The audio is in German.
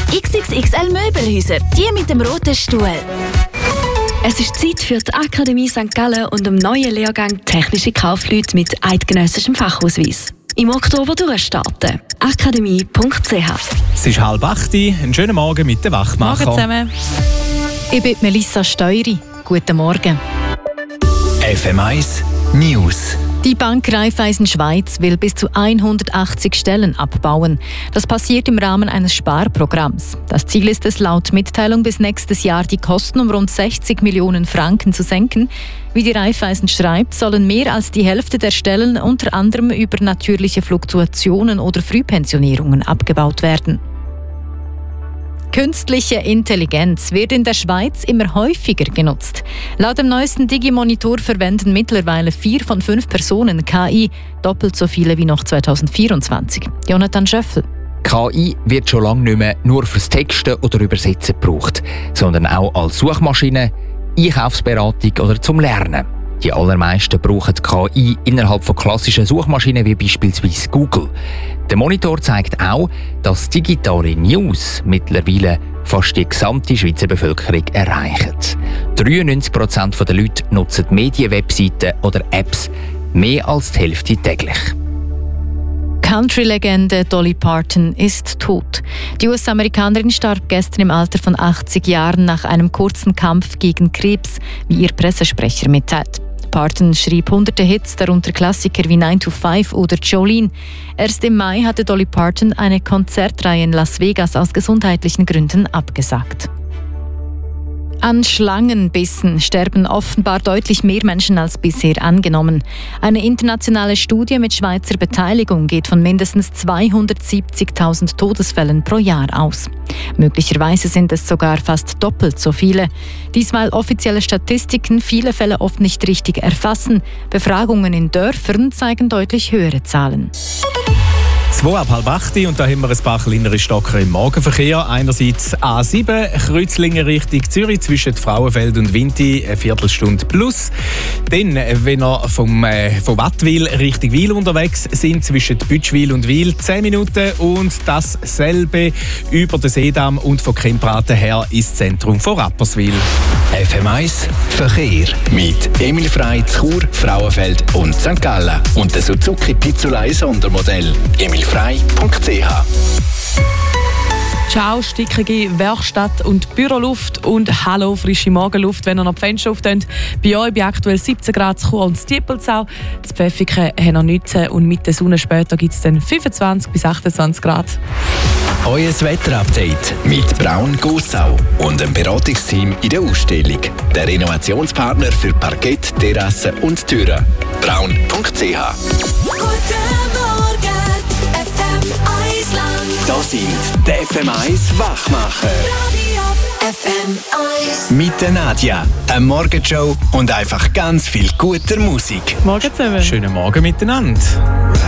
XXXL Möbelhäuser, die mit dem roten Stuhl. Es ist Zeit für die Akademie St. Gallen und dem neuen Lehrgang Technische Kaufleute mit eidgenössischem Fachausweis. Im Oktober durchstarten. akademie.ch. Es ist 7:30, einen schönen Morgen mit den Wachmachern. Morgen zusammen. Ich bin Melissa Steury. Guten Morgen. FM1 News. Die Bank Raiffeisen Schweiz will bis zu 180 Stellen abbauen. Das passiert im Rahmen eines Sparprogramms. Das Ziel ist es, laut Mitteilung bis nächstes Jahr die Kosten um rund 60 Millionen Franken zu senken. Wie die Raiffeisen schreibt, sollen mehr als die Hälfte der Stellen unter anderem über natürliche Fluktuationen oder Frühpensionierungen abgebaut werden. Künstliche Intelligenz wird in der Schweiz immer häufiger genutzt. Laut dem neuesten Digi-Monitor verwenden mittlerweile 4 von 5 Personen KI, doppelt so viele wie noch 2024. Jonathan Schöffel. KI wird schon lange nicht mehr nur fürs Texten oder Übersetzen gebraucht, sondern auch als Suchmaschine, Einkaufsberatung oder zum Lernen. Die allermeisten brauchen KI innerhalb von klassischen Suchmaschinen wie beispielsweise Google. Der Monitor zeigt auch, dass digitale News mittlerweile fast die gesamte Schweizer Bevölkerung erreichen. 93% der Leute nutzen Medienwebseiten oder Apps mehr als die Hälfte täglich. Country-Legende Dolly Parton ist tot. Die US-Amerikanerin starb gestern im Alter von 80 Jahren nach einem kurzen Kampf gegen Krebs, wie ihr Pressesprecher mitteilt. Parton schrieb hunderte Hits, darunter Klassiker wie 9 to 5 oder Jolene. Erst im Mai hatte Dolly Parton eine Konzertreihe in Las Vegas aus gesundheitlichen Gründen abgesagt. An Schlangenbissen sterben offenbar deutlich mehr Menschen als bisher angenommen. Eine internationale Studie mit Schweizer Beteiligung geht von mindestens 270.000 Todesfällen pro Jahr aus. Möglicherweise sind es sogar fast doppelt so viele. Dies, weil offizielle Statistiken viele Fälle oft nicht richtig erfassen. Befragungen in Dörfern zeigen deutlich höhere Zahlen. 7:30 und da haben wir ein paar kleinere Stocker im Morgenverkehr. Einerseits A7, Kreuzlingen Richtung Zürich zwischen Frauenfeld und Winti, eine Viertelstunde plus. Dann, wenn ihr von Wattwil Richtung Wil unterwegs sind, zwischen Bütschwil und Wil 10 Minuten und dasselbe über den Seedamm und von Kempraten her ins Zentrum von Rapperswil. FM1 Verkehr mit Emil Frey, Chur, Frauenfeld und St. Gallen und der Suzuki Pizzolei Sondermodell. emilfrey.ch. Ciao, stickige Werkstatt- und Büroluft und hallo, frische Morgenluft, wenn ihr noch die Fenster auftönt. Bei euch bei aktuell 17 Grad Chur und Diepelsau. Das Pfäffiken haben noch 19 und mit der Sonne später gibt es dann 25 bis 28 Grad. Euer Wetterupdate mit Braun Gossau und dem Beratungsteam in der Ausstellung. Der Renovationspartner für Parkett, Terrassen und Türen. Braun.ch. Das sind die FM1 Wachmacher. Mit der Nadja, eine Morgenshow und einfach ganz viel guter Musik. Morgen zusammen. Schönen Morgen miteinander.